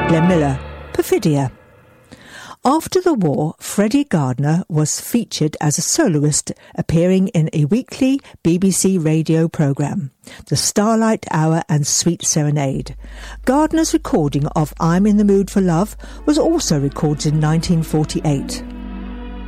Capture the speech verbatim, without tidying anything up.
Glenn Miller, Perfidia. After the war, Freddie Gardner was featured as a soloist, appearing in a weekly B B C radio programme, The Starlight Hour and Sweet Serenade. Gardner's recording of I'm in the Mood for Love was also recorded in nineteen forty-eight.